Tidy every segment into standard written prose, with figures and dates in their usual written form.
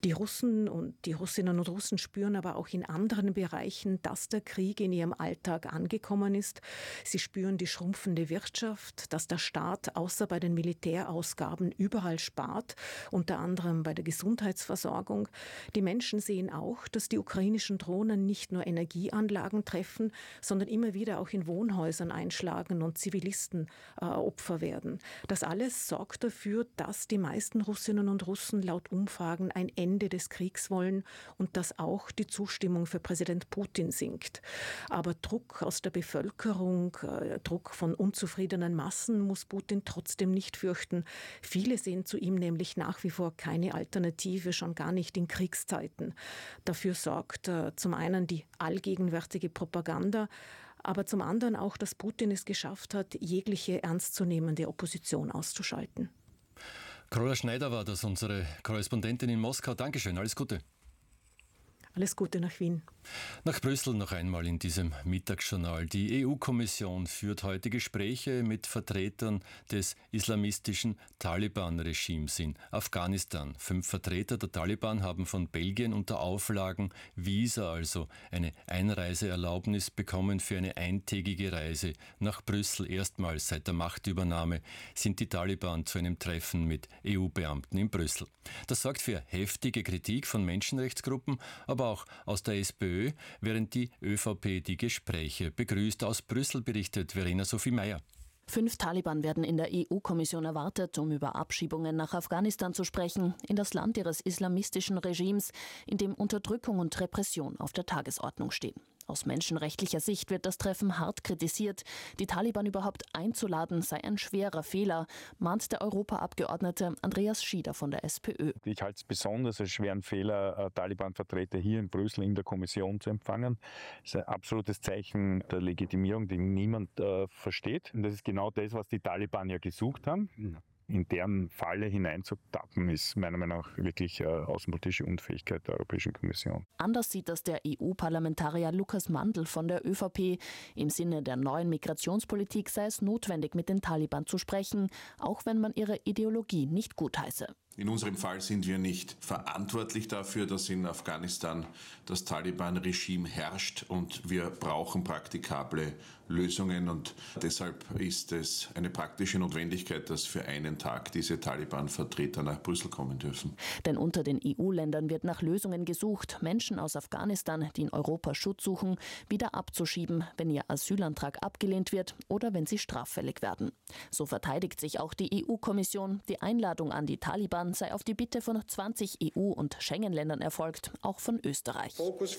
Die Russen und die Russinnen und Russen spüren aber auch in anderen Bereichen, dass der Krieg in ihrem Alltag angekommen ist. Sie spüren die schrumpfende Wirtschaft, dass der Staat außer bei den Militärausgaben überall spart, unter anderem bei der Gesundheitsversorgung. Die Menschen sehen auch, dass die ukrainischen Drohnen nicht nur Energieanlagen treffen, sondern immer wieder auch in Wohnhäusern einschlagen und Zivilisten Opfer werden. Das alles sorgt dafür, dass die meisten Russinnen und Russen laut Umfragen ein Ende des Kriegs wollen und dass auch die Zustimmung für Präsident Putin sinkt. Aber Druck aus der Bevölkerung, Druck von unzufriedenen Massen muss Putin trotzdem nicht fürchten. Viele sehen zu ihm nämlich nach wie vor keine Alternative, schon gar nicht in Kriegszeiten. Dafür sorgt zum einen die allgegenwärtige Propaganda, aber zum anderen auch, dass Putin es geschafft hat, jegliche ernstzunehmende Opposition auszuschalten. Carola Schneider war das, unsere Korrespondentin in Moskau. Dankeschön, alles Gute. Alles Gute nach Wien. Nach Brüssel noch einmal in diesem Mittagsjournal. Die EU-Kommission führt heute Gespräche mit Vertretern des islamistischen Taliban-Regimes in Afghanistan. 5 Vertreter der Taliban haben von Belgien unter Auflagen Visa, also eine Einreiseerlaubnis, bekommen für eine eintägige Reise nach Brüssel. Erstmals seit der Machtübernahme sind die Taliban zu einem Treffen mit EU-Beamten in Brüssel. Das sorgt für heftige Kritik von Menschenrechtsgruppen, aber auch aus der SPÖ, während die ÖVP die Gespräche begrüßt. Aus Brüssel berichtet Verena Sophie Meyer. 5 Taliban werden in der EU-Kommission erwartet, um über Abschiebungen nach Afghanistan zu sprechen, in das Land ihres islamistischen Regimes, in dem Unterdrückung und Repression auf der Tagesordnung stehen. Aus menschenrechtlicher Sicht wird das Treffen hart kritisiert. Die Taliban überhaupt einzuladen, sei ein schwerer Fehler, mahnt der Europaabgeordnete Andreas Schieder von der SPÖ. Ich halte es besonders als schweren Fehler, Taliban-Vertreter hier in Brüssel in der Kommission zu empfangen. Das ist ein absolutes Zeichen der Legitimierung, die niemand versteht. Und das ist genau das, was die Taliban ja gesucht haben. In deren Falle hineinzutappen, ist meiner Meinung nach wirklich außenpolitische Unfähigkeit der Europäischen Kommission. Anders sieht das der EU-Parlamentarier Lukas Mandl von der ÖVP. Im Sinne der neuen Migrationspolitik sei es notwendig, mit den Taliban zu sprechen, auch wenn man ihre Ideologie nicht gutheiße. In unserem Fall sind wir nicht verantwortlich dafür, dass in Afghanistan das Taliban-Regime herrscht, und wir brauchen praktikable Lösungen, und deshalb ist es eine praktische Notwendigkeit, dass für einen Tag diese Taliban-Vertreter nach Brüssel kommen dürfen. Denn unter den EU-Ländern wird nach Lösungen gesucht, Menschen aus Afghanistan, die in Europa Schutz suchen, wieder abzuschieben, wenn ihr Asylantrag abgelehnt wird oder wenn sie straffällig werden. So verteidigt sich auch die EU-Kommission. Die Einladung an die Taliban sei auf die Bitte von 20 EU- und Schengen-Ländern erfolgt, auch von Österreich.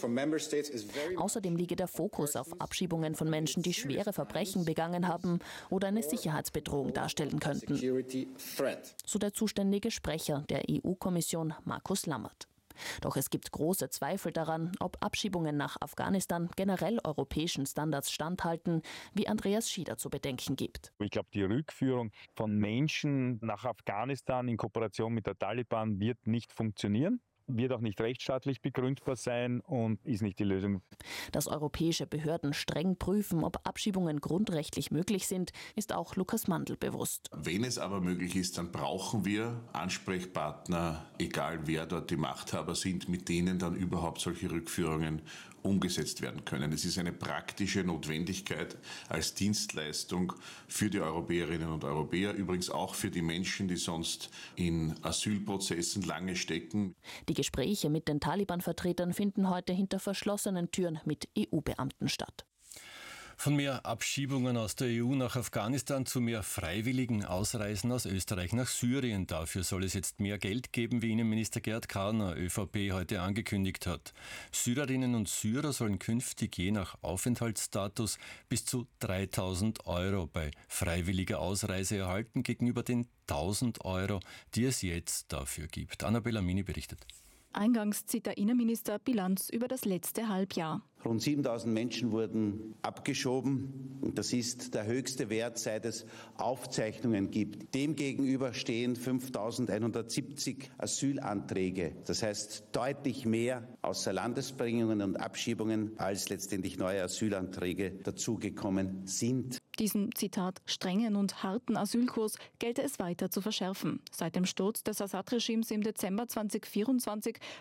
Außerdem liege der Fokus auf Abschiebungen von Menschen, die schwere Verbrechen begangen haben oder eine Sicherheitsbedrohung darstellen könnten. So der zuständige Sprecher der EU-Kommission, Markus Lammert. Doch es gibt große Zweifel daran, ob Abschiebungen nach Afghanistan generell europäischen Standards standhalten, wie Andreas Schieder zu bedenken gibt. Ich glaube, die Rückführung von Menschen nach Afghanistan in Kooperation mit der Taliban wird nicht funktionieren. Wird auch nicht rechtsstaatlich begründbar sein und ist nicht die Lösung. Dass europäische Behörden streng prüfen, ob Abschiebungen grundrechtlich möglich sind, ist auch Lukas Mandl bewusst. Wenn es aber möglich ist, dann brauchen wir Ansprechpartner, egal wer dort die Machthaber sind, mit denen dann überhaupt solche Rückführungen umgesetzt werden können. Es ist eine praktische Notwendigkeit als Dienstleistung für die Europäerinnen und Europäer, übrigens auch für die Menschen, die sonst in Asylprozessen lange stecken. Die Gespräche mit den Taliban-Vertretern finden heute hinter verschlossenen Türen mit EU-Beamten statt. Von mehr Abschiebungen aus der EU nach Afghanistan zu mehr freiwilligen Ausreisen aus Österreich nach Syrien. Dafür soll es jetzt mehr Geld geben, wie Innenminister Gerhard Karner, ÖVP, heute angekündigt hat. Syrerinnen und Syrer sollen künftig je nach Aufenthaltsstatus bis zu 3.000 € bei freiwilliger Ausreise erhalten, gegenüber den 1.000 €, die es jetzt dafür gibt. Annabella Mini berichtet. Eingangs zieht der Innenminister Bilanz über das letzte Halbjahr. Rund 7.000 Menschen wurden abgeschoben. Und das ist der höchste Wert, seit es Aufzeichnungen gibt. Demgegenüber stehen 5.170 Asylanträge. Das heißt deutlich mehr Außerlandesbringungen und Abschiebungen, als letztendlich neue Asylanträge dazugekommen sind. Diesen, Zitat, strengen und harten Asylkurs gelte es weiter zu verschärfen. Seit dem Sturz des Assad-Regimes im Dezember 2024